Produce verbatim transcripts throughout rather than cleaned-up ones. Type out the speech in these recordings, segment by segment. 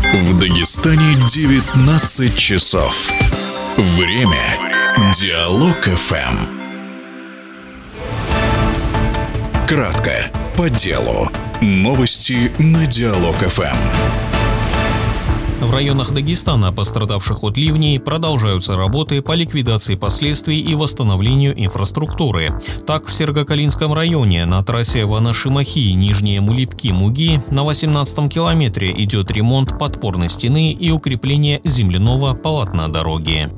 В Дагестане девятнадцать часов. Время Диалог эф эм. Кратко, по делу. Новости на Диалог эф эм. В районах Дагестана, пострадавших от ливней, продолжаются работы по ликвидации последствий и восстановлению инфраструктуры. Так, в Сергокалинском районе на трассе Ванаши-Махи, Нижние Мулипки-Муги на восемнадцатом километре идет ремонт подпорной стены и укрепление земляного полотна дороги.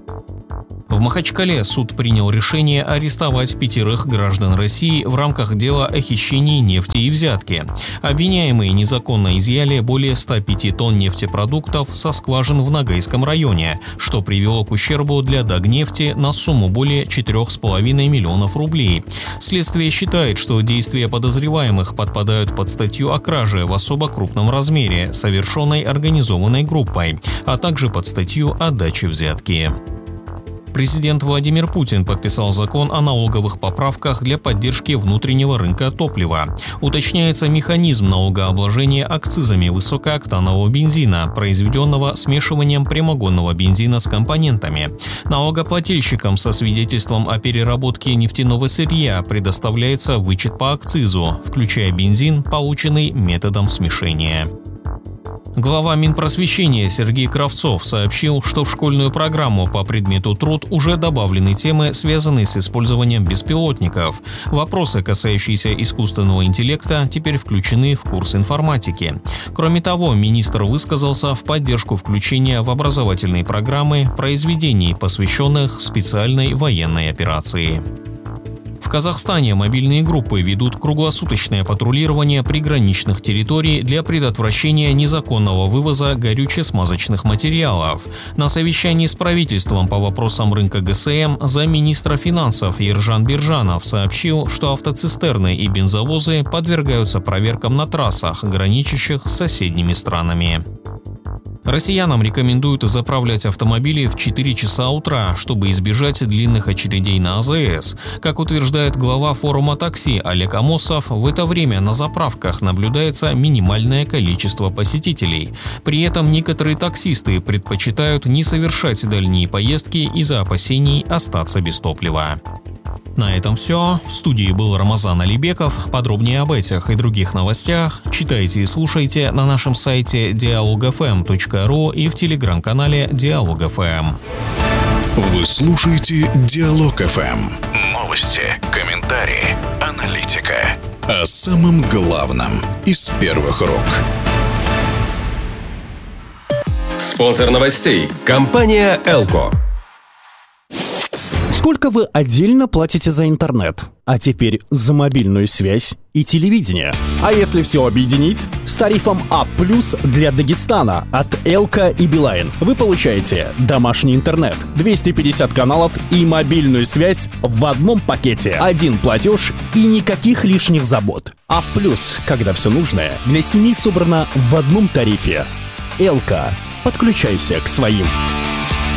В Махачкале суд принял решение арестовать пятерых граждан России в рамках дела о хищении нефти и взятки. Обвиняемые незаконно изъяли более ста пяти тонн нефтепродуктов со скважин в Ногайском районе, что привело к ущербу для Дагнефти на сумму более четырёх с половиной миллионов рублей. Следствие считает, что действия подозреваемых подпадают под статью о краже в особо крупном размере, совершенной организованной группой, а также под статью о даче взятки. Президент Владимир Путин подписал закон о налоговых поправках для поддержки внутреннего рынка топлива. Уточняется механизм налогообложения акцизами высокооктанового бензина, произведенного смешиванием прямогонного бензина с компонентами. Налогоплательщикам со свидетельством о переработке нефтяного сырья предоставляется вычет по акцизу, включая бензин, полученный методом смешения. Глава Минпросвещения Сергей Кравцов сообщил, что в школьную программу по предмету труд уже добавлены темы, связанные с использованием беспилотников. Вопросы, касающиеся искусственного интеллекта, теперь включены в курс информатики. Кроме того, министр высказался в поддержку включения в образовательные программы произведений, посвященных специальной военной операции. В Казахстане мобильные группы ведут круглосуточное патрулирование приграничных территорий для предотвращения незаконного вывоза горюче-смазочных материалов. На совещании с правительством по вопросам рынка гэ эс эм замминистра финансов Ержан Биржанов сообщил, что автоцистерны и бензовозы подвергаются проверкам на трассах, граничащих с соседними странами. Россиянам рекомендуют заправлять автомобили в четыре часа утра, чтобы избежать длинных очередей на а зэ эс. Как утверждает глава форума такси Олег Амосов, в это время на заправках наблюдается минимальное количество посетителей. При этом некоторые таксисты предпочитают не совершать дальние поездки из-за опасений остаться без топлива. На этом все. В студии был Рамазан Алибеков. Подробнее об этих и других новостях читайте и слушайте на нашем сайте диалог эф эм точка ру и в телеграм-канале Диалог эф эм. Вы слушаете Диалог эф эм. Новости, комментарии, аналитика. О самом главном из первых рук. Спонсор новостей – компания «Элко». Сколько вы отдельно платите за интернет? А теперь за мобильную связь и телевидение. А если все объединить? С тарифом А плюс для Дагестана от Элко и Билайн вы получаете домашний интернет, двести пятьдесят каналов и мобильную связь в одном пакете. Один платеж и никаких лишних забот. А плюс, когда все нужное для семьи собрано в одном тарифе. Элко. Подключайся к своим.